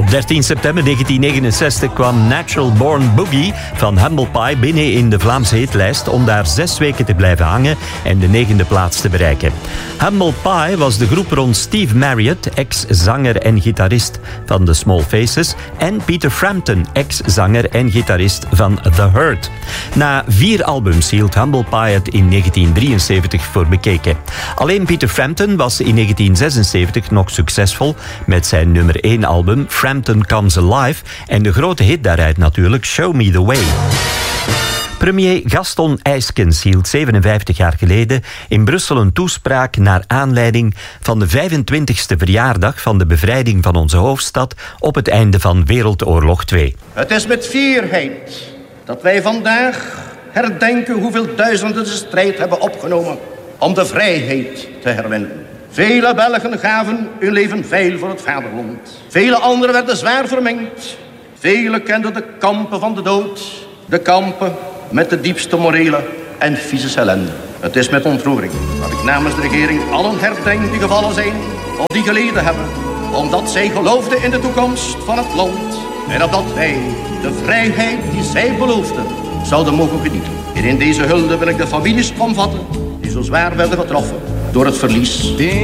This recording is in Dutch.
13 september 1969 kwam Natural Born Boogie van Humble Pie binnen in de Vlaamse hitlijst om daar 6 weken te blijven hangen en de 9e plaats te bereiken. Humble Pie was de groep rond Steve Marriott, ex-zanger en gitarist van The Small Faces, en Peter Frampton, ex-zanger en gitarist van The Hurt. Na 4 albums hield Humble Pie het in 1973 voor bekeken. Alleen Peter Frampton was in 1976 nog succesvol met zijn nummer 1 album Frampton Comes Alive en de grote hit daaruit natuurlijk Show Me The Way. Premier Gaston Eyskens hield 57 jaar geleden in Brussel een toespraak naar aanleiding van de 25e verjaardag van de bevrijding van onze hoofdstad op het einde van Wereldoorlog 2. Het is met fierheid dat wij vandaag herdenken hoeveel duizenden de strijd hebben opgenomen om de vrijheid te herwinnen. Vele Belgen gaven hun leven veil voor het vaderland. Vele anderen werden zwaar verminkt. Vele kenden de kampen van de dood. De kampen met de diepste morele en fysische ellende. Het is met ontroering dat ik namens de regering allen herdenk die gevallen zijn of die geleden hebben. Omdat zij geloofden in de toekomst van het land. En opdat wij de vrijheid die zij beloofden zouden mogen genieten. En in deze hulde wil ik de families omvatten die zo zwaar werden getroffen door het verlies